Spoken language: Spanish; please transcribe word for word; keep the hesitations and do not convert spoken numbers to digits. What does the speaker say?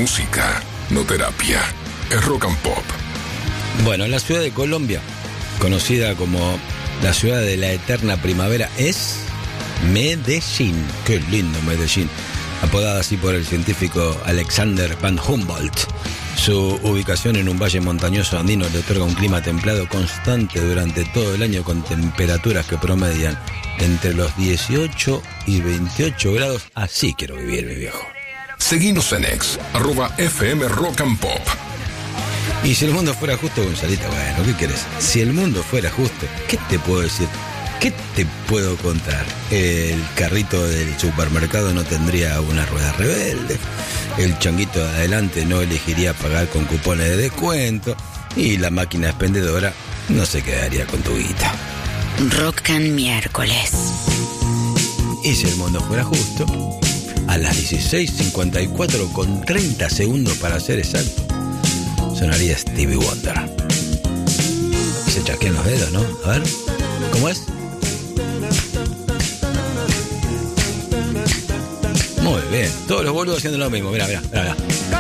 música, no terapia. Es Rock and Pop. Bueno, la ciudad de Colombia, conocida como la ciudad de la eterna primavera, es Medellín. Qué lindo Medellín. Apodada así por el científico Alexander von Humboldt. Su ubicación en un valle montañoso andino le otorga un clima templado constante durante todo el año, con temperaturas que promedian entre los dieciocho y veintiocho grados. Así quiero vivir, mi viejo. Seguinos en ex, arroba F M Rock and Pop. Y si el mundo fuera justo, Gonzalito, bueno, ¿qué querés? Si el mundo fuera justo, ¿qué te puedo decir? ¿Qué te puedo contar? El carrito del supermercado no tendría una rueda rebelde. El changuito de adelante no elegiría pagar con cupones de descuento. Y la máquina expendedora no se quedaría con tu guita. Rock and miércoles. Y si el mundo fuera justo, a las dieciséis cincuenta y cuatro con treinta segundos para ser exacto, sonaría Stevie Wonder. Y se chasquean los dedos, ¿no? A ver, ¿cómo es? Muy bien, todos los boludos haciendo lo mismo. Mira, mira, mira, mira.